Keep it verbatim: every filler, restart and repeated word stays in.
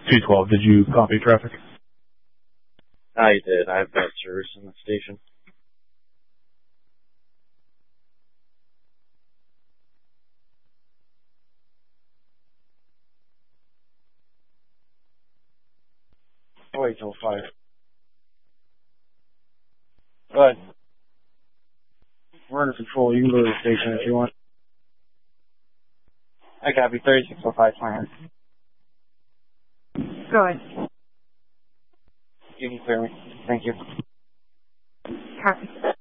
two twelve, did you copy traffic? I did. I've got service in the station. I'll wait till five. Go ahead. We're under control. You can go to the station if you want. I copy. thirty-six oh five plan. Go ahead. You can clear me. Thank you. Copy.